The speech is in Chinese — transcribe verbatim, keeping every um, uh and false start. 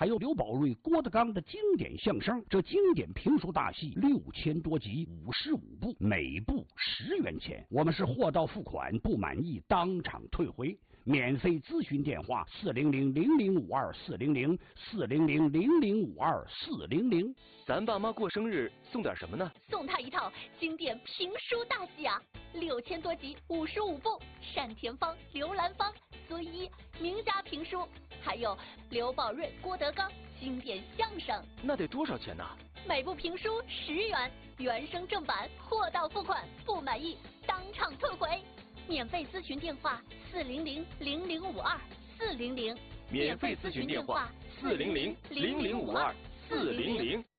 还有刘宝瑞、郭德纲的经典相声。这经典评书大戏六千多集，五十五部，每部十元钱。我们是货到付款，不满意当场退回。免费咨询电话：四零零零零五二四零零四零零零零五二四零零。 咱爸妈过生日送点什么呢？ 送他一套经典评书大戏啊，六千多集，五十五部，单田芳、刘兰芳、孙一名家评书，还有刘宝瑞、郭德纲经典相声。 那得多少钱呢？ 每部评书十元，原声正版，货到付款，不满意当场退回。免费咨询电话：四零零零零五二四零零。 免费咨询电话：四零零零零五二四零零。